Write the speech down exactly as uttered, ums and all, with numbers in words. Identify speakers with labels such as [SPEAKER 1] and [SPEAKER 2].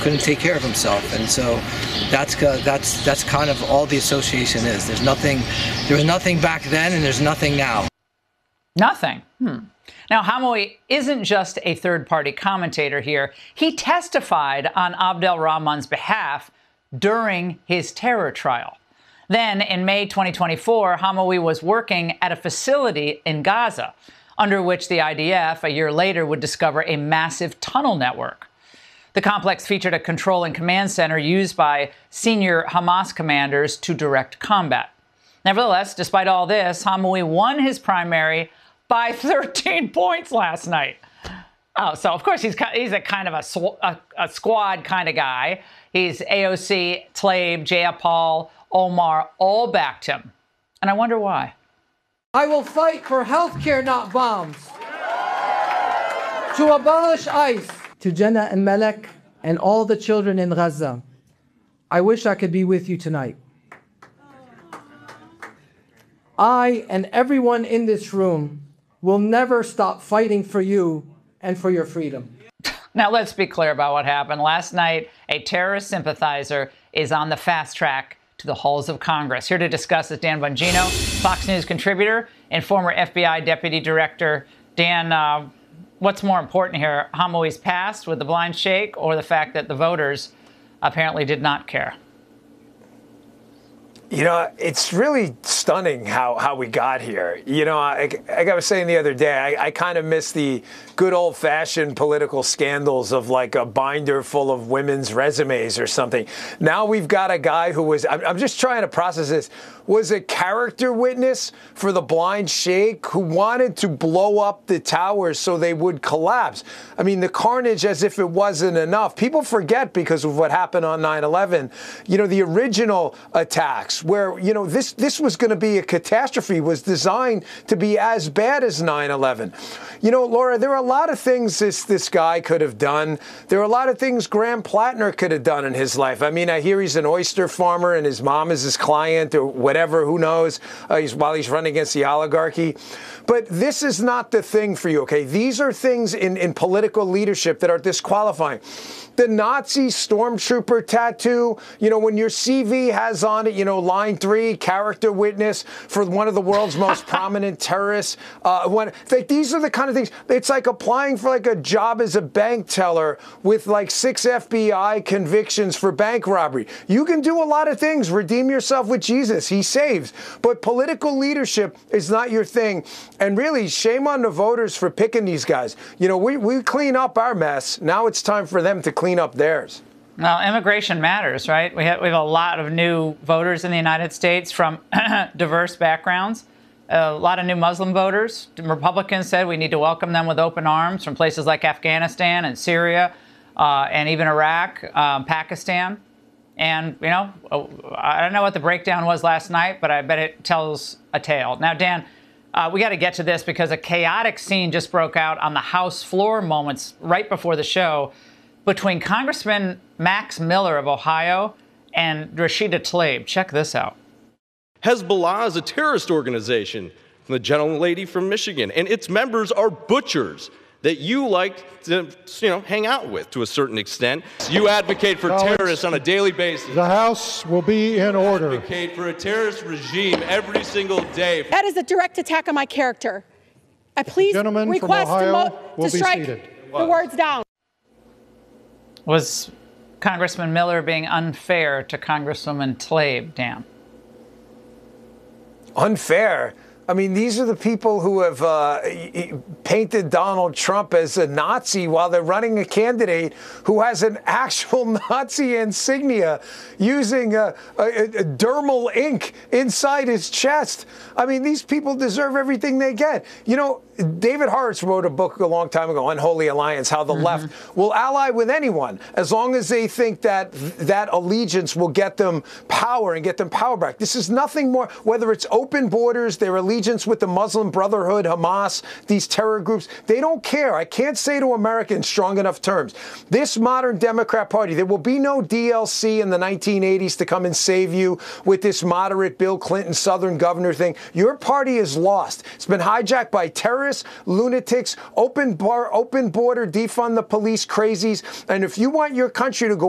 [SPEAKER 1] couldn't take care of himself. And so that's that's that's kind of all the association is. There's nothing, there was nothing back then, and there's nothing now.
[SPEAKER 2] Nothing. Hmm. Now, Hamawi isn't just a third-party commentator here. He testified on Abdel Rahman's behalf during his terror trial. Then, in May twenty twenty-four, Hamawi was working at a facility in Gaza, under which the I D F, a year later, would discover a massive tunnel network. The complex featured a control and command center used by senior Hamas commanders to direct combat. Nevertheless, despite all this, Hamawi won his primary by thirteen points last night. Oh, so of course he's he's a kind of a, sw a, a squad kind of guy. He's A O C, Tlaib, Jayapal, Omar, all backed him. And I wonder why.
[SPEAKER 3] I will fight for health care, not bombs. To abolish ICE. To Jenna and Malek and all the children in Gaza, I wish I could be with you tonight. I and everyone in this room will never stop fighting for you and for your freedom.
[SPEAKER 2] Now, let's be clear about what happened. Last night, a terrorist sympathizer is on the fast track to the halls of Congress. Here to discuss is Dan Bongino, Fox News contributor and former F B I deputy director. Dan, uh, what's more important here, Hamawi's past with the blind sheikh or the fact that the voters apparently did not care?
[SPEAKER 4] You know, it's really stunning how, how we got here. You know, I, like I was saying the other day, I, I kind of miss the good old-fashioned political scandals of like a binder full of women's resumes or something. Now we've got a guy who was, I'm, I'm just trying to process this, was a character witness for the blind sheikh who wanted to blow up the towers so they would collapse. I mean, the carnage as if it wasn't enough. People forget because of what happened on nine eleven, you know, the original attacks, where, you know, this this was going to be a catastrophe, was designed to be as bad as nine eleven. You know, Laura, there are a lot of things this this guy could have done. There are a lot of things Graham Plattner could have done in his life. I mean, I hear he's an oyster farmer and his mom is his client or whatever, who knows, uh, he's, while he's running against the oligarchy. But this is not the thing for you, okay? These are things in, in political leadership that are disqualifying. The Nazi stormtrooper tattoo, you know, when your C V has on it, you know, line three, character witness for one of the world's most prominent terrorists. Uh, when, like, these are the kind of things, it's like applying for like a job as a bank teller with like six F B I convictions for bank robbery. You can do a lot of things. Redeem yourself with Jesus. He saves. But political leadership is not your thing. And really, shame on the voters for picking these guys. You know, we, we clean up our mess. Now it's time for them to clean up theirs.
[SPEAKER 2] Well, immigration matters, right? We have, we have a lot of new voters in the United States from diverse backgrounds. A lot of new Muslim voters. Republicans said we need to welcome them with open arms from places like Afghanistan and Syria uh, and even Iraq, um, Pakistan. And, you know, I don't know what the breakdown was last night, but I bet it tells a tale. Now, Dan, uh, we got to get to this because a chaotic scene just broke out on the House floor moments right before the show between Congressman Max Miller of Ohio and Rashida Tlaib. Check this out.
[SPEAKER 5] Hezbollah is a terrorist organization from the gentlelady from Michigan, and its members are butchers that you like to, you know, hang out with to a certain extent. You advocate for
[SPEAKER 6] Colleagues,
[SPEAKER 5] terrorists on a daily basis.
[SPEAKER 6] The House will be in order.
[SPEAKER 5] You advocate for a terrorist regime every single day.
[SPEAKER 7] That is a direct attack on my character. I please
[SPEAKER 6] Gentleman
[SPEAKER 7] request
[SPEAKER 6] from Ohio
[SPEAKER 7] to,
[SPEAKER 6] will
[SPEAKER 7] to
[SPEAKER 6] be
[SPEAKER 7] strike
[SPEAKER 6] seated.
[SPEAKER 7] the words down.
[SPEAKER 2] Was Congressman Miller being unfair to Congresswoman Tlaib, Dan?
[SPEAKER 4] Unfair? I mean, these are the people who have uh, painted Donald Trump as a Nazi while they're running a candidate who has an actual Nazi insignia using a, a, a dermal ink inside his chest. I mean, these people deserve everything they get. You know, David Horowitz wrote a book a long time ago, Unholy Alliance, how the mm-hmm. left will ally with anyone as long as they think that that allegiance will get them power and get them power back. This is nothing more, whether it's open borders, their allegiance with the Muslim Brotherhood, Hamas, these terror groups, they don't care. I can't say to America in strong enough terms. This modern Democrat Party, there will be no D L C in the nineteen eighties to come and save you with this moderate Bill Clinton Southern governor thing. Your party is lost. It's been hijacked by terrorists, lunatics, open bar, open border, defund the police crazies. And if you want your country to go